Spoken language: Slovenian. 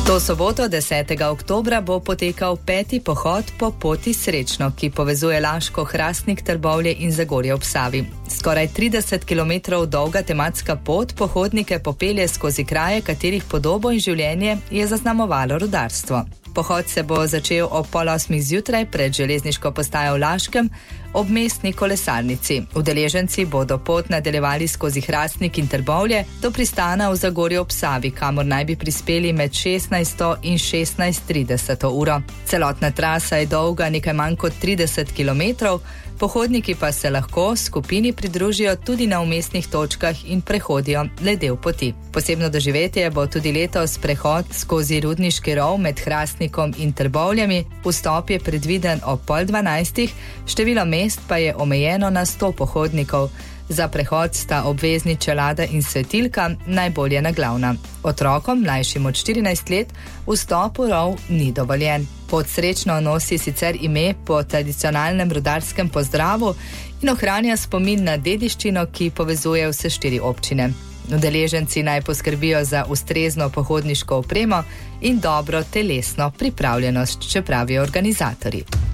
To soboto, 10. oktobra, bo potekal 5. pohod po poti Srečno, ki povezuje Laško, Hrastnik, Trbovlje in Zagorje ob Savi. Skoraj 30 km dolga tematska pot pohodnike popelje skozi kraje, katerih podobo in življenje je zaznamovalo rudarstvo. Pohod se bo začel ob 7:30 zjutraj pred železniško postajo v Laškem ob mestni kolesarnici. Udeleženci bodo pot nadaljevali skozi Hrastnik in Trbovlje do pristana v Zagorju ob Savi, kamor naj bi prispeli med 16. in 16:30 uro. Celotna trasa je dolga nekaj manj kot 30 km, pohodniki pa se lahko skupini pridružijo tudi na vmesnih točkah in prehodijo le del poti. Posebno doživetje bo tudi letos prehod skozi Rudniški rov med Hrastnikom in Trbovljami. Vstop je predviden ob 11:30, število mest pa je omejeno na 100 pohodnikov. Za prehod sta obvezni čelada in svetilka, najbolje naglavna. Otrokom, mlajšim od 14 let, vstop v rov ni dovoljen. Pot Srečno nosi sicer ime po tradicionalnem rudarskem pozdravu in ohranja spomin na dediščino, ki povezuje vse 4 občine. Udeleženci naj poskrbijo za ustrezno pohodniško opremo in dobro telesno pripravljenost, če pravijo organizatorji.